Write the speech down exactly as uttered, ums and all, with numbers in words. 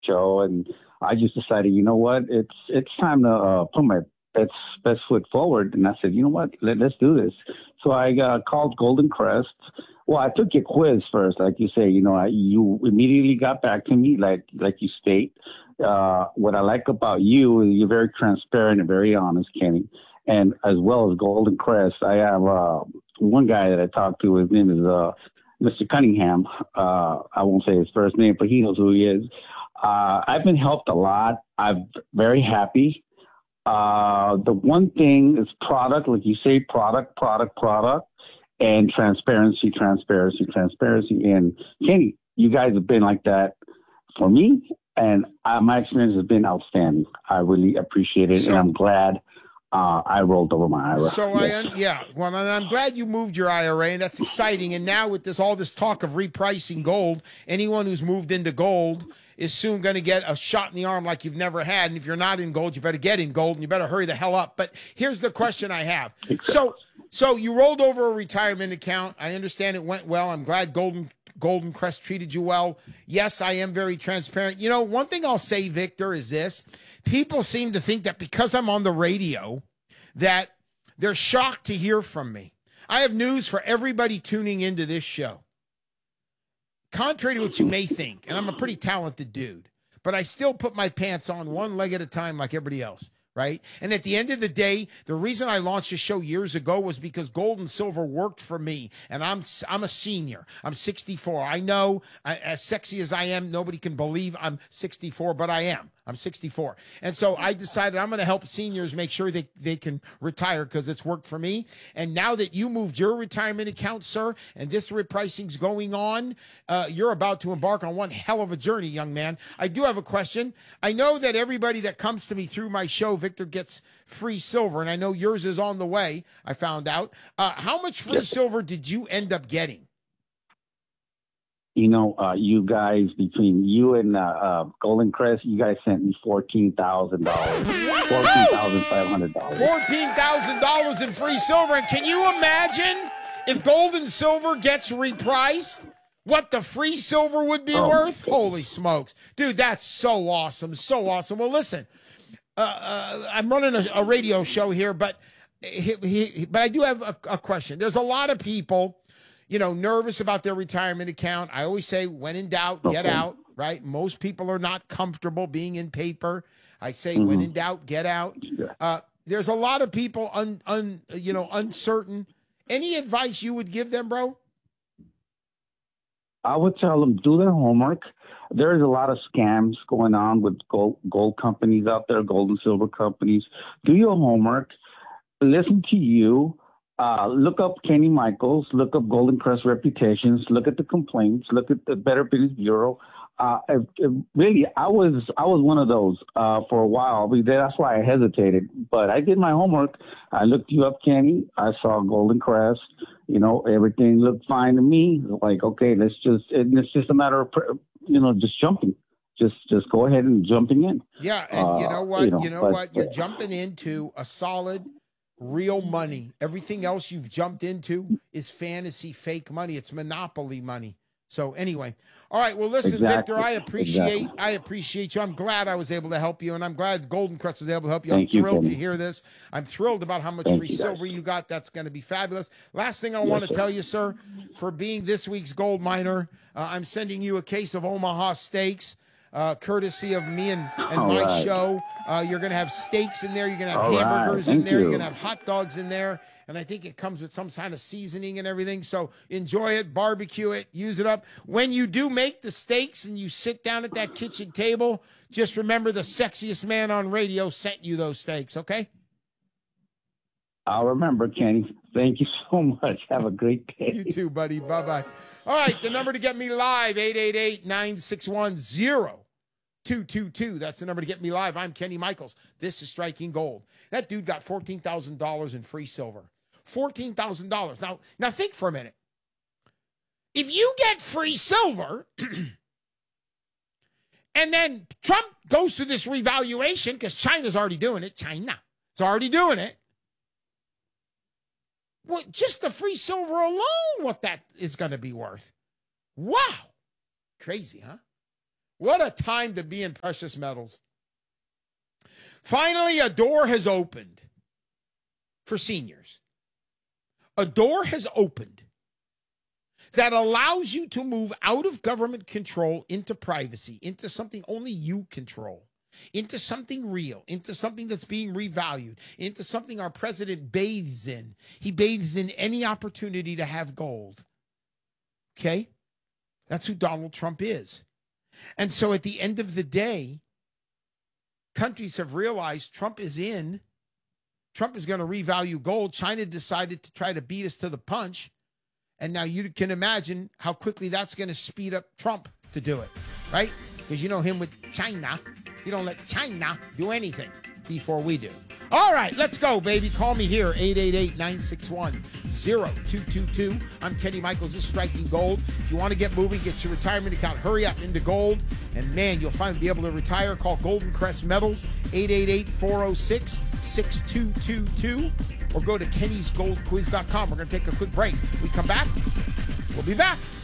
show, and I just decided, you know what, it's it's time to uh, put my best best foot forward. And I said, you know what, Let, let's do this. So I uh, called Golden Crest. Well, I took your quiz first, like you say. You know, I, you immediately got back to me, like like you state. Uh, what I like about you is you're very transparent and very honest, Kenny. And as well as Golden Crest, I have uh, one guy that I talked to. His name is uh, mister Cunningham. Uh, I won't say his first name, but he knows who he is. Uh, I've been helped a lot. I'm very happy. Uh, the one thing is product, like you say, product, product, product, and transparency, transparency, transparency. And Kenny, you guys have been like that for me, and uh, my experience has been outstanding. I really appreciate it, and So I'm glad uh, I rolled over my I R A. So I, Yes. un- yeah, well, and I'm glad you moved your I R A, and that's exciting. And now with this, all this talk of repricing gold, anyone who's moved into gold is soon going to get a shot in the arm like you've never had. And if you're not in gold, you better get in gold, and you better hurry the hell up. But here's the question I have. So, so you rolled over a retirement account. I understand it went well. I'm glad Golden Golden Crest treated you well. Yes, I am very transparent. You know, one thing I'll say, Victor, is this: people seem to think that because I'm on the radio, that they're shocked to hear from me. I have news for everybody tuning into this show. Contrary to what you may think, and I'm a pretty talented dude, but I still put my pants on one leg at a time like everybody else, right? And at the end of the day, the reason I launched a show years ago was because gold and silver worked for me, and I'm I'm a senior. I'm sixty-four. I know, I, as sexy as I am, nobody can believe I'm sixty-four, but I am. I'm sixty-four. And so I decided I'm going to help seniors make sure they, they can retire because it's worked for me. And now that you moved your retirement account, sir, and this repricing's going on, uh, you're about to embark on one hell of a journey, young man. I do have a question. I know that everybody that comes to me through my show, Victor, gets free silver, and I know yours is on the way, I found out. Uh, how much free Yes. silver did you end up getting? You know, uh, you guys, between you and uh, uh, Golden Crest, you guys sent me fourteen thousand dollars, fourteen thousand five hundred dollars. fourteen thousand dollars in free silver. And can you imagine if gold and silver gets repriced, what the free silver would be Oh, worth? Holy smokes. Dude, that's so awesome. So awesome. Well, listen, uh, uh, I'm running a, a radio show here, but, he, he, but I do have a, a question. There's a lot of people, you know, nervous about their retirement account. I always say, when in doubt, get Okay. out, right? Most people are not comfortable being in paper. I say, Mhm. when in doubt, get out. Yeah. Uh, there's a lot of people, un, un, you know, uncertain. Any advice you would give them, bro? I would tell them do their homework. There's a lot of scams going on with gold, gold companies out there, gold and silver companies. Do your homework. Listen to you. Uh, look up Kenny Michaels. Look up Golden Crest Reputations. Look at the complaints. Look at the Better Business Bureau. Uh, it, it really, I was I was one of those uh, for a while. I mean, that's why I hesitated. But I did my homework. I looked you up, Kenny. I saw Golden Crest. You know, everything looked fine to me. Like, okay, let's just, and it's just a matter of, you know, just jumping. Just just go ahead and jumping in. Yeah, and you know Uh, what? you know, You know but- what? You're jumping into a solid, real money. Everything else you've jumped into is fantasy, fake money. It's monopoly money. So anyway, all right. Well, listen, Exactly. Victor, I appreciate Exactly. I appreciate you. I'm glad I was able to help you, and I'm glad Golden Crest was able to help you. Thank I'm you, thrilled to Kenny. hear this. I'm thrilled about how much Thank free you, guys. silver you got. That's going to be fabulous. Last thing I Yes, want to sir. tell you, sir, for being this week's gold miner, uh, I'm sending you a case of Omaha steaks. Uh, courtesy of me and, and All my right. show. Uh, you're going to have steaks in there. You're going to have All right. hamburgers in Thank there. You're you. going to have hot dogs in there. And I think it comes with some kind of seasoning and everything. So enjoy it, barbecue it, use it up. When you do make the steaks and you sit down at that kitchen table, just remember the sexiest man on radio sent you those steaks, okay? I'll remember, Kenny. Thank you so much. Have a great day. You too, buddy. Bye-bye. All right, the number to get me live, eight eight eight, nine six one, zero two two two. That's the number to get me live. I'm Kenny Michaels. This is Striking Gold. That dude got fourteen thousand dollars in free silver. fourteen thousand dollars. Now, now think for a minute. If you get free silver and then Trump goes through this revaluation because China's already doing it. China. It's already doing it. Well, just the free silver alone, what that is going to be worth. Wow. Crazy, huh? What a time to be in precious metals. Finally, a door has opened for seniors. A door has opened that allows you to move out of government control into privacy, into something only you control, into something real, into something that's being revalued, into something our president bathes in. He bathes in any opportunity to have gold. Okay? That's who Donald Trump is. And so at the end of the day, countries have realized Trump is in. Trump is going to revalue gold. China decided to try to beat us to the punch. And now you can imagine how quickly that's going to speed up Trump to do it, right? Because you know him with China. You don't let China do anything before we do. All right, let's go, baby. Call me here, eight eight eight, nine six one, zero two two two. I'm Kenny Michaels. This is Striking Gold. If you want to get moving, get your retirement account, hurry up into gold. And, man, you'll finally be able to retire. Call Golden Crest Metals, eight eight eight, four oh six, six two two two. Or go to kennys gold quiz dot com. We're going to take a quick break. When we come back, we'll be back.